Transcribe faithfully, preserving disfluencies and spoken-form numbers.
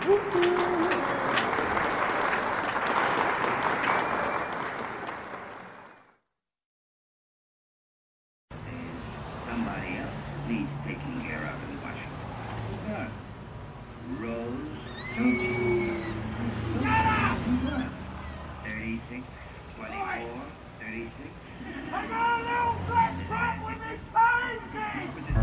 Somebody else needs taking care of in Washington. Who's that? Rose Jones. thirty-six, twenty-four, thirty-six. I got a little black truck with me, crazy!